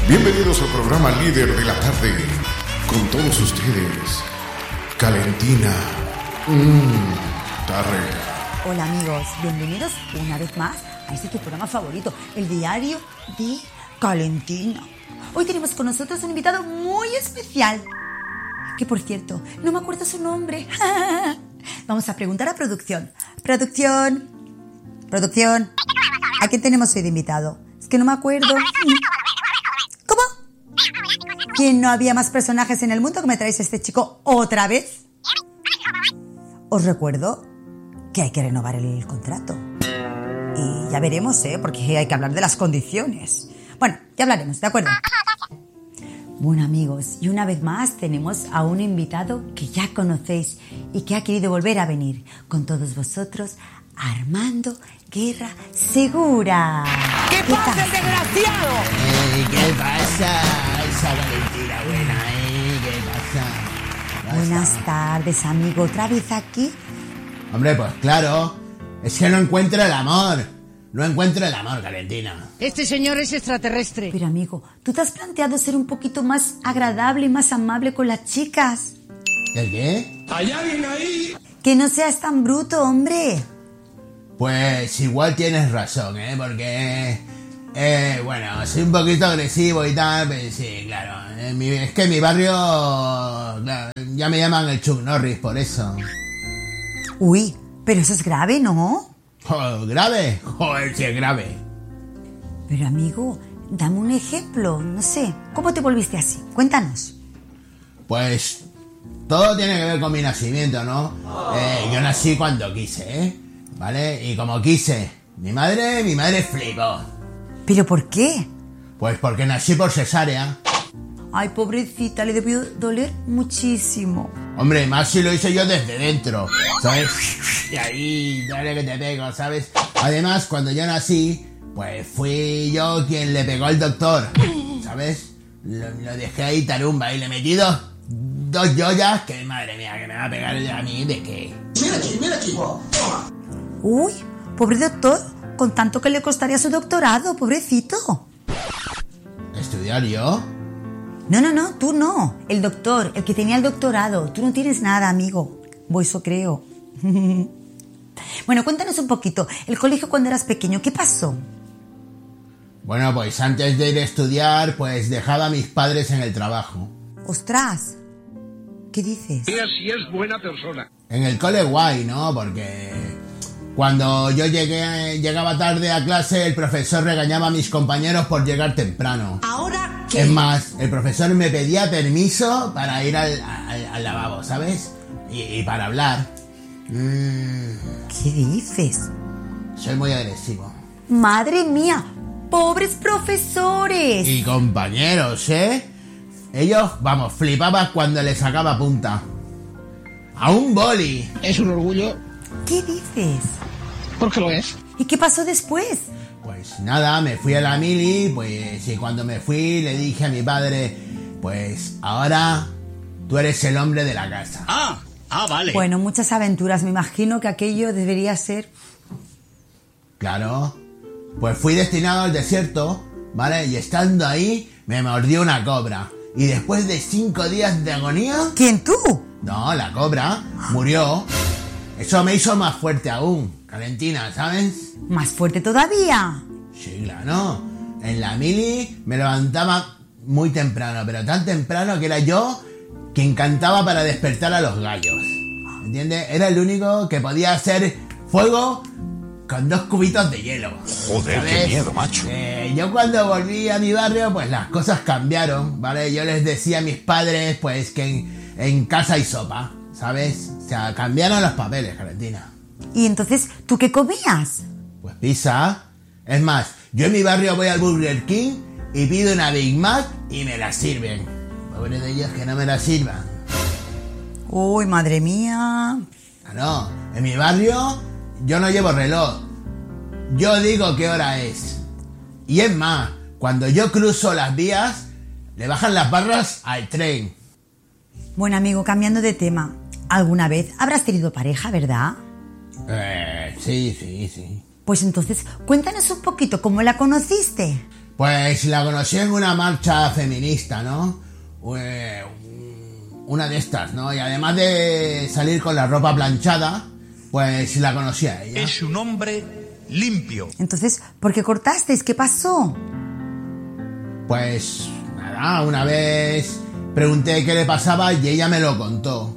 Bienvenidos al programa líder de la tarde. Con todos ustedes, Calentina Tarrega. Hola amigos, bienvenidos una vez más a este tu programa favorito, el diario de Calentina. Hoy tenemos con nosotros un invitado muy especial, que por cierto, no me acuerdo su nombre. Vamos a preguntar a producción. Producción, ¿a quién tenemos hoy de invitado? Es que no me acuerdo. ¿Cómo? ¿Que no había más personajes en el mundo que me traéis a este chico otra vez? Os recuerdo que hay que renovar el contrato. Y ya veremos, porque hay que hablar de las condiciones. Bueno, ya hablaremos, ¿de acuerdo? Bueno amigos, y una vez más tenemos a un invitado que ya conocéis y que ha querido volver a venir con todos vosotros, Armando Guerra Segura. ¿Qué pasa, el desgraciado? ¿Qué pasa? Esa Valentina buena, ¿qué pasa? Buenas tardes, amigo. ¿Otra vez aquí? Hombre, pues claro. Es que no encuentro el amor. No encuentro el amor, Valentina. Este señor es extraterrestre. Pero amigo, ¿tú te has planteado ser un poquito más agradable y más amable con las chicas? ¿El qué? ¿Hay alguien ahí? Que no seas tan bruto, hombre. Pues igual tienes razón, porque... bueno, soy un poquito agresivo y tal, pero sí, claro. Es que en mi barrio... claro, ya me llaman el Chuck Norris por eso. Uy, pero eso es grave, ¿no? Oh, ¿grave? Joder, sí es grave. Pero amigo, dame un ejemplo, no sé. ¿Cómo te volviste así? Cuéntanos. Pues todo tiene que ver con mi nacimiento, ¿no? Yo nací cuando quise, ¿vale? Y como quise, mi madre flipó. ¿Pero por qué? Pues porque nací por cesárea. Ay, pobrecita, le debió doler muchísimo. Hombre, más si lo hice yo desde dentro, ¿sabes? Y ahí, dale que te pego, ¿sabes? Además, cuando yo nací, pues fui yo quien le pegó al doctor, ¿sabes? Lo dejé ahí tarumba y le metí dos joyas que, madre mía, que me va a pegar a mí de qué. Mira aquí. Uy, pobre doctor, con tanto que le costaría su doctorado, pobrecito. ¿Estudiar yo? No, tú no. El doctor, el que tenía el doctorado. Tú no tienes nada, amigo. O eso creo. Bueno, cuéntanos un poquito. El colegio cuando eras pequeño, ¿qué pasó? Bueno, pues antes de ir a estudiar, pues dejaba a mis padres en el trabajo. ¡Ostras! ¿Qué dices? Ella sí es buena persona. En el cole guay, ¿no? Porque cuando yo llegaba tarde a clase, el profesor regañaba a mis compañeros por llegar temprano. ¿Ahora qué? Es más, el profesor me pedía permiso para ir al lavabo, ¿sabes? Y para hablar. ¿Qué dices? Soy muy agresivo. ¡Madre mía! ¡Pobres profesores! Y compañeros, ellos, vamos, flipaban cuando les sacaba punta. A un boli. Es un orgullo, ¿Qué dices? porque lo es. ¿Y qué pasó después? Pues nada, me fui a la mili, pues, y cuando me fui le dije a mi padre, pues ahora tú eres el hombre de la casa. Vale. Bueno, muchas aventuras. Me imagino que aquello debería ser... Claro, pues fui destinado al desierto, ¿vale? Y estando ahí me mordió una cobra. Y después de 5 días de agonía... ¿Quién, tú? No, la cobra murió. Eso me hizo más fuerte aún, Valentina, ¿sabes? ¿Más fuerte todavía? Sí, claro. En la mili me levantaba muy temprano, pero tan temprano que era yo quien cantaba para despertar a los gallos. ¿Entiendes? Era el único que podía hacer fuego con 2 cubitos de hielo. Joder, ¿sabes? qué miedo, macho. Yo cuando volví a mi barrio, pues las cosas cambiaron, ¿vale? Yo les decía a mis padres, pues, que en casa hay sopa, ¿sabes? O sea, cambiaron los papeles, Valentina. ¿Y entonces tú qué comías? Pues pizza. Es más, yo en mi barrio voy al Burger King y pido una Big Mac y me la sirven. Pobre de ellos que no me la sirvan. Uy, madre mía. No, en mi barrio yo no llevo reloj. Yo digo qué hora es. Y es más, cuando yo cruzo las vías, le bajan las barras al tren. Bueno, amigo, cambiando de tema. ¿Alguna vez habrás tenido pareja, verdad? Sí. Pues entonces, cuéntanos un poquito cómo la conociste. Pues la conocí en una marcha feminista, ¿no? Una de estas, ¿no? Y además de salir con la ropa planchada, pues la conocí a ella. Es un hombre limpio. Entonces, ¿por qué cortasteis? ¿Qué pasó? Pues nada, una vez pregunté qué le pasaba y ella me lo contó.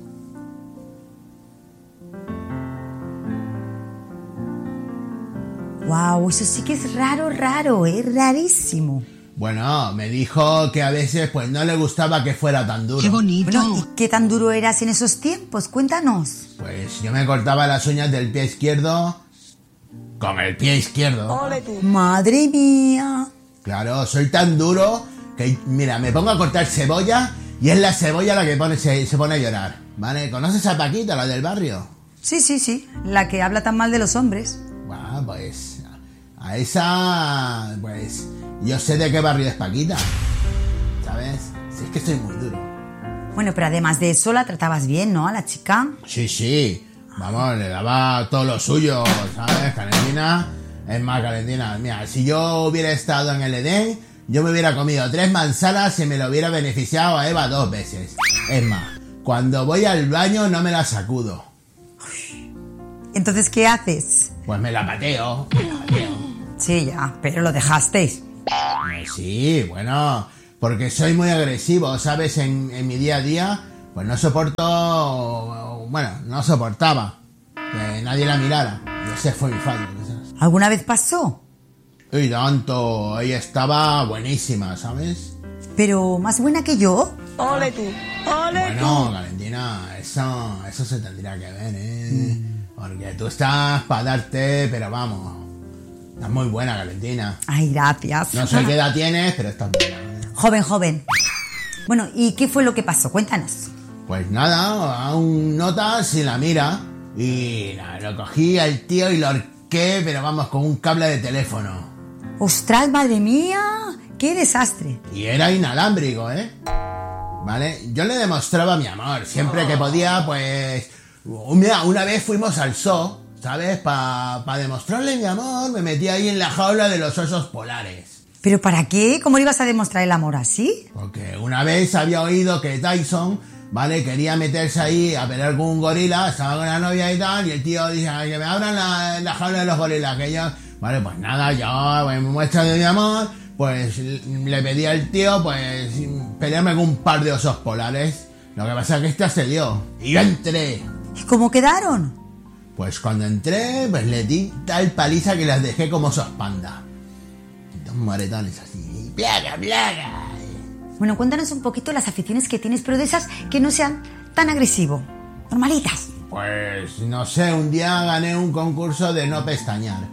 Wow, eso sí que es raro, rarísimo. Bueno, me dijo que a veces pues no le gustaba que fuera tan duro. ¡Qué bonito! Bueno, ¿y qué tan duro eras en esos tiempos? Cuéntanos. Pues yo me cortaba las uñas del pie izquierdo con el pie izquierdo. Madre mía. Claro, soy tan duro que, mira, me pongo a cortar cebolla y es la cebolla la que se pone a llorar, ¿vale? ¿Conoces a Paquita, la del barrio? Sí, la que habla tan mal de los hombres. Bueno, pues a esa, pues yo sé de qué barrio es Paquita, ¿sabes? Si es que estoy muy duro. Bueno, pero además de eso la tratabas bien, ¿no? A la chica. Sí, vamos, le daba todo lo suyo, ¿sabes? Calentina, es más, Calentina, mira, si yo hubiera estado en el Edén, yo me hubiera comido 3 manzanas y me lo hubiera beneficiado a Eva 2 veces. Es más, cuando voy al baño no me la sacudo. Entonces, ¿qué haces? Pues me la pateo. Sí, ya, pero lo dejasteis. Sí, bueno, porque soy muy agresivo, ¿sabes? En mi día a día, pues no soportaba que nadie la mirara. Y ese fue mi fallo, ¿sabes? ¿Alguna vez pasó? Y tanto, ella estaba buenísima, ¿sabes? ¿Pero más buena que yo? ¡Ole tú! ¡Ole Bueno, Valentina, eso se tendría que ver, ¿eh? Porque tú estás para darte, pero vamos, estás muy buena, Valentina. Ay, gracias. No sé qué edad tienes, pero estás buena, ¿eh? Joven. Bueno, ¿y qué fue lo que pasó? Cuéntanos. Pues nada, aún notas y la mira. Y nada, lo cogí al tío y lo ahorqué, pero vamos, con un cable de teléfono. ¡Ostras, madre mía! ¡Qué desastre! Y era inalámbrico, ¿eh? ¿Vale? Yo le demostraba mi amor. Siempre que podía, pues... Mira, una vez fuimos al zoo, ¿sabes? Para demostrarle mi amor, me metí ahí en la jaula de los osos polares. ¿Pero para qué? ¿Cómo le ibas a demostrar el amor así? Porque una vez había oído que Tyson, ¿vale? Quería meterse ahí a pelear con un gorila, estaba con la novia y tal, y el tío dice, "Ay, que me abran la jaula de los gorilas", que yo... Vale, pues nada, yo, pues, muestra de mi amor, pues le pedí al tío, pues, pelearme con un par de osos polares. Lo que pasa es que este accedió. Y yo entré. ¿Y cómo quedaron? Pues cuando entré, pues le di tal paliza que las dejé como osos panda. 2 moretones así. ¡Plaga! Bueno, cuéntanos un poquito las aficiones que tienes, pero de esas que no sean tan agresivo. Normalitas. Pues, no sé, un día gané un concurso de no pestañear.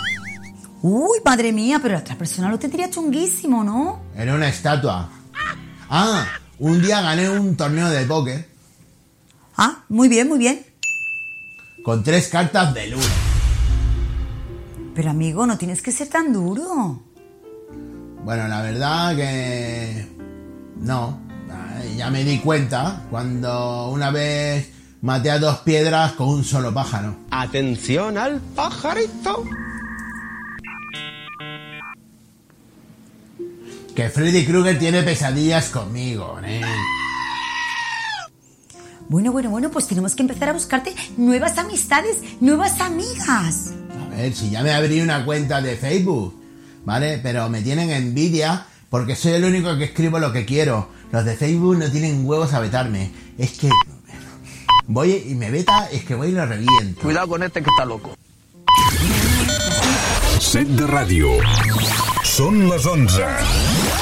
Uy, madre mía, pero la otra persona lo tendría chunguísimo, ¿no? Era una estatua. Ah, un día gané un torneo de póker. Ah, muy bien. Con 3 cartas de luna. Pero amigo, no tienes que ser tan duro. Bueno, la verdad que... No. Ya me di cuenta cuando una vez maté a 2 piedras con un solo pájaro. Atención al pajarito. Que Freddy Krueger tiene pesadillas conmigo, ¿eh? Bueno, pues tenemos que empezar a buscarte nuevas amistades, nuevas amigas. A ver, si ya me abrí una cuenta de Facebook, ¿vale? Pero me tienen envidia porque soy el único que escribo lo que quiero. Los de Facebook no tienen huevos a vetarme. Es que... voy y me veta, es que voy y lo reviento. Cuidado con este que está loco. Set de ràdio. Són les 11.